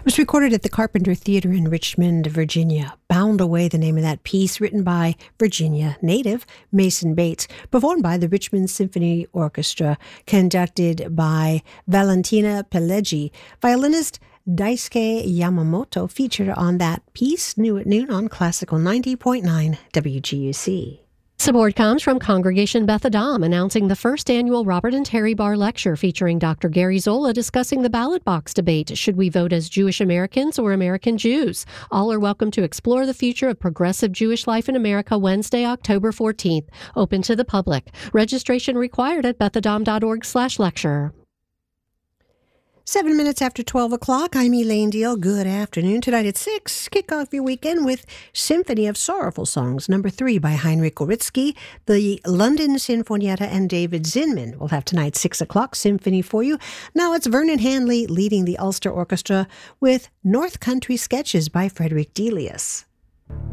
It was recorded at the Carpenter Theater in Richmond, Virginia. Bound Away, the name of that piece, written by Virginia native Mason Bates, performed by the Richmond Symphony Orchestra, conducted by Valentina Pileggi. Violinist Daisuke Yamamoto featured on that piece, new at noon on Classical 90.9 WGUC. Support comes from Congregation Beth Adam, announcing the first annual Robert and Terry Barr Lecture featuring Dr. Gary Zola discussing the ballot box debate. Should we vote as Jewish Americans or American Jews? All are welcome to explore the future of progressive Jewish life in America Wednesday, October 14th. Open to the public. Registration required at bethadam.org/lecture. 7 minutes after 12 o'clock, I'm Elaine Deal. Good afternoon. Tonight at 6, kick off your weekend with Symphony of Sorrowful Songs, number 3 by Heinrich Goritsky, the London Sinfonietta, and David Zinman. We'll have tonight's 6 o'clock symphony for you. Now it's Vernon Handley leading the Ulster Orchestra with North Country Sketches by Frederick Delius.